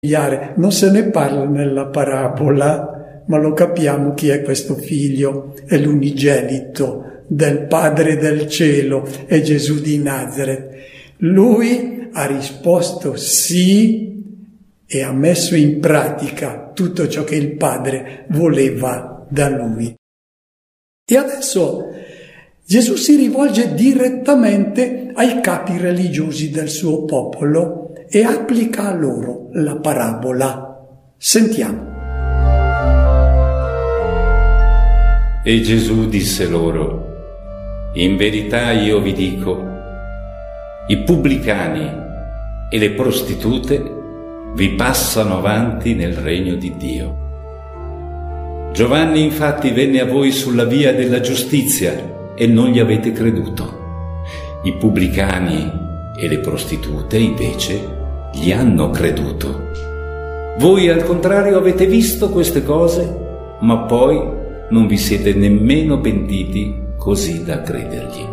Non se ne parla nella parabola, ma lo capiamo chi è questo figlio, è l'unigenito del Padre del cielo, è Gesù di Nazaret. Lui ha risposto sì e ha messo in pratica tutto ciò che il Padre voleva da lui. E adesso Gesù si rivolge direttamente ai capi religiosi del suo popolo e applica a loro la parabola. Sentiamo. E Gesù disse loro: in verità io vi dico, i pubblicani e le prostitute vi passano avanti nel regno di Dio. Giovanni infatti venne a voi sulla via della giustizia e non gli avete creduto. I pubblicani e le prostitute invece gli hanno creduto. Voi al contrario avete visto queste cose, ma poi non vi siete nemmeno pentiti così da credergli.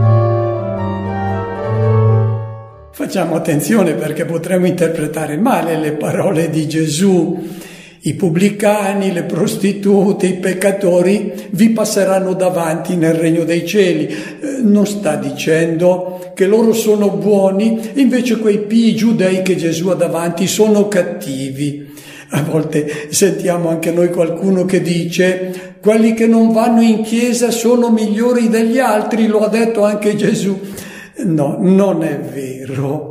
Facciamo attenzione perché potremmo interpretare male le parole di Gesù. I pubblicani, le prostitute, i peccatori vi passeranno davanti nel regno dei cieli. Non sta dicendo che loro sono buoni, invece quei pii giudei che Gesù ha davanti sono cattivi. A volte sentiamo anche noi qualcuno che dice: quelli che non vanno in chiesa sono migliori degli altri, lo ha detto anche Gesù. No, non è vero.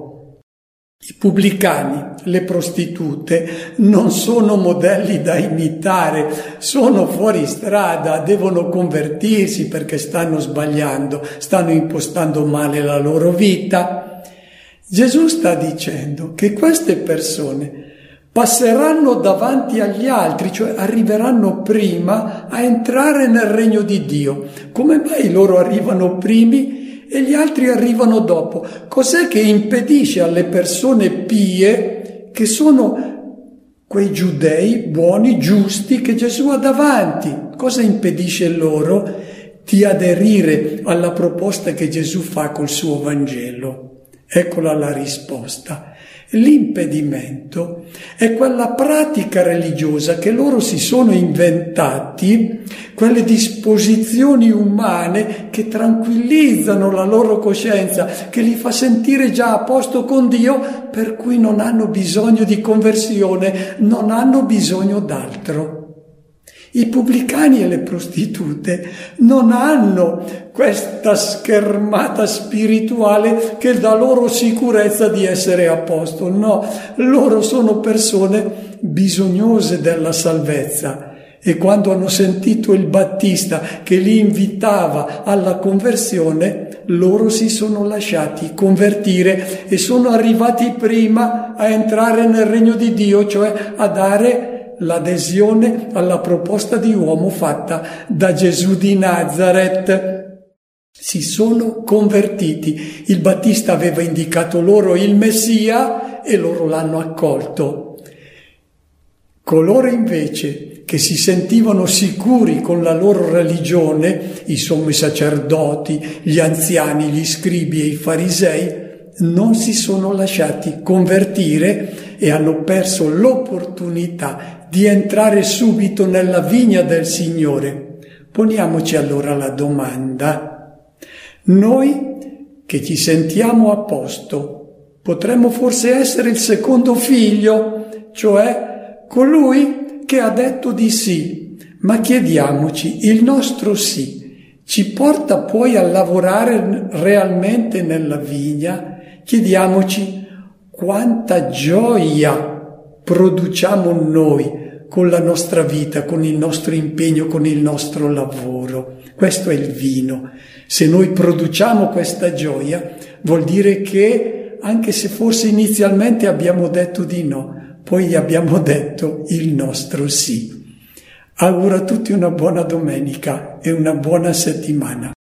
I pubblicani, le prostitute non sono modelli da imitare, sono fuori strada, devono convertirsi perché stanno sbagliando, stanno impostando male la loro vita. Gesù sta dicendo che queste persone passeranno davanti agli altri, cioè arriveranno prima a entrare nel regno di Dio. Come mai loro arrivano primi e gli altri arrivano dopo? Cos'è che impedisce alle persone pie, che sono quei giudei buoni, giusti, che Gesù ha davanti? Cosa impedisce loro di aderire alla proposta che Gesù fa col suo Vangelo? Eccola la risposta. L'impedimento è quella pratica religiosa che loro si sono inventati, quelle disposizioni umane che tranquillizzano la loro coscienza, che li fa sentire già a posto con Dio, per cui non hanno bisogno di conversione, non hanno bisogno d'altro. I pubblicani e le prostitute non hanno questa schermata spirituale che dà loro sicurezza di essere a posto. No, loro sono persone bisognose della salvezza. E quando hanno sentito il Battista che li invitava alla conversione, loro si sono lasciati convertire e sono arrivati prima a entrare nel regno di Dio, cioè a dare l'adesione alla proposta di uomo fatta da Gesù di Nazaret. Si sono convertiti. Il Battista aveva indicato loro il Messia e loro l'hanno accolto. Coloro invece che si sentivano sicuri con la loro religione, i sommi sacerdoti, gli anziani, gli scribi e i farisei, non si sono lasciati convertire e hanno perso l'opportunità di entrare subito nella vigna del Signore. Poniamoci allora la domanda: noi che ci sentiamo a posto, potremmo forse essere il secondo figlio, cioè colui che ha detto di sì, ma chiediamoci, il nostro sì ci porta poi a lavorare realmente nella vigna? Chiediamoci quanta gioia produciamo noi con la nostra vita, con il nostro impegno, con il nostro lavoro. Questo è il vino. Se noi produciamo questa gioia, vuol dire che, anche se forse inizialmente abbiamo detto di no, poi abbiamo detto il nostro sì. Auguro a tutti una buona domenica e una buona settimana.